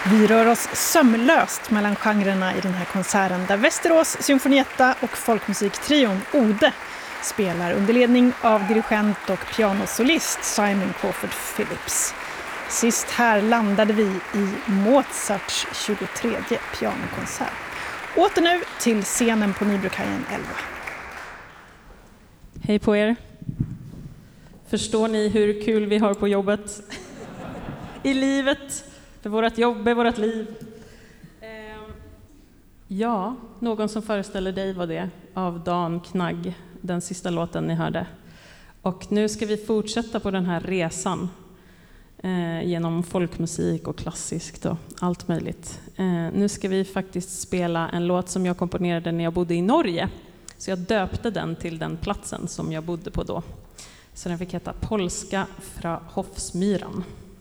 Vi rör oss sömlöst mellan genrerna i den här konserten där Västerås Symfonietta och folkmusiktrion Ode spelar under ledning av dirigent och pianosolist Simon Crawford Phillips. Sist här landade vi i Mozarts 23:e pianokonsert. Åter nu till scenen på Nybrokajen 11. Hej på er. Förstår ni hur kul vi har på jobbet? I livet, för vårt jobb är vårt liv. Ja, någon som föreställer dig var det av Dan Knagg, den sista låten ni hörde. Och nu ska vi fortsätta på den här resan genom folkmusik och klassiskt och allt möjligt. Nu ska vi faktiskt spela en låt som jag komponerade när jag bodde i Norge. Så jag döpte den till den platsen som jag bodde på då. Så den fick heta Polska fra Hofsmyran.